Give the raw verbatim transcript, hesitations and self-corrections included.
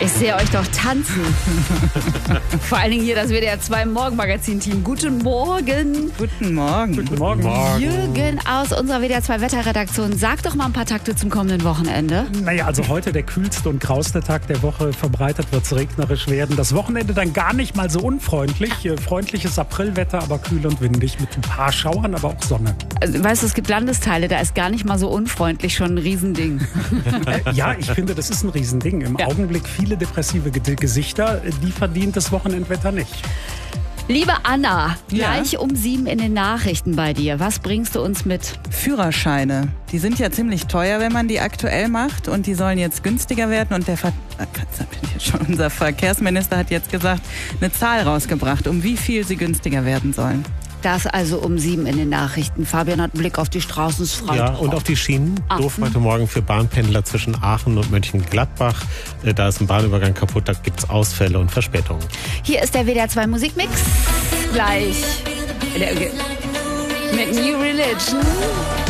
Ich sehe euch doch tanzen. Vor allen Dingen hier das W D R zwei Morgenmagazin-Team. Guten Morgen. Guten Morgen. Guten Morgen. Morgen. Jürgen aus unserer W D R zwei Wetterredaktion. Sag doch mal ein paar Takte zum kommenden Wochenende. Naja, also heute der kühlste und grauste Tag der Woche. Verbreitet wird es regnerisch werden. Das Wochenende dann gar nicht mal so unfreundlich. Freundliches Aprilwetter, aber kühl und windig mit ein paar Schauern, aber auch Sonne. Also, weißt du, es gibt Landesteile, da ist gar nicht mal so unfreundlich schon ein Riesending. Äh, ja, ich finde, das ist ein Riesending. Im Ja. Augenblick viele depressive Ge- Gesichter, die verdient das Wochenendwetter nicht. Liebe Anna, Ja? gleich um sieben in den Nachrichten bei dir. Was bringst du uns mit? Führerscheine. Die sind ja ziemlich teuer, wenn man die aktuell macht. Und die sollen jetzt günstiger werden. Und der Ver äh, bin ich jetzt schon, unser Verkehrsminister hat jetzt gesagt, eine Zahl rausgebracht, um wie viel sie günstiger werden sollen. Das also um sieben in den Nachrichten. Fabian hat einen Blick auf die Straßen. Es frei Ja, drauf. und auf die Schienen. Ah. Doof heute Morgen für Bahnpendler zwischen Aachen und Mönchengladbach. Äh, Da ist ein Bahnübergang kaputt, da gibt es Ausfälle und Verspätungen. Hier ist der W D R zwei Musikmix. Gleich. Mit New Religion.